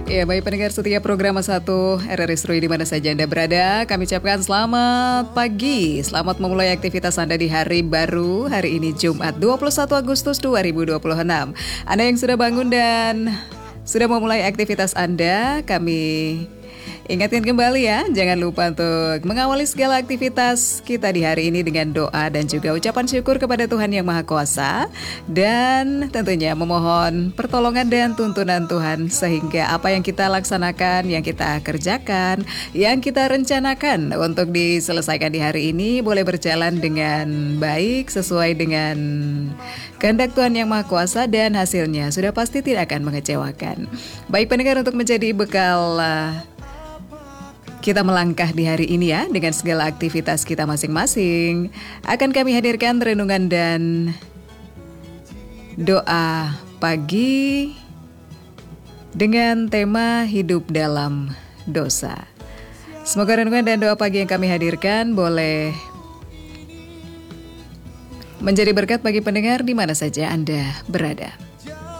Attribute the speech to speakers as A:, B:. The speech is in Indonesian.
A: Ya, baik pendengar setia program satu RRI Seru di mana saja Anda berada, kami ucapkan selamat pagi, selamat memulai aktivitas Anda di hari baru, hari ini Jumat 21 Agustus 2026. Anda yang sudah bangun dan sudah memulai aktivitas Anda, kami ingatkan kembali ya, jangan lupa untuk mengawali segala aktivitas kita di hari ini dengan doa dan juga ucapan syukur kepada Tuhan Yang Maha Kuasa. Dan tentunya memohon pertolongan dan tuntunan Tuhan sehingga apa yang kita laksanakan, yang kita kerjakan, yang kita rencanakan untuk diselesaikan di hari ini boleh berjalan dengan baik sesuai dengan kehendak Tuhan Yang Maha Kuasa dan hasilnya sudah pasti tidak akan mengecewakan. Baik pendengar, untuk menjadi bekal kita melangkah di hari ini ya, dengan segala aktivitas kita masing-masing, akan kami hadirkan renungan dan doa pagi dengan tema hidup dalam dosa. Semoga renungan dan doa pagi yang kami hadirkan boleh menjadi berkat bagi pendengar di mana saja Anda berada.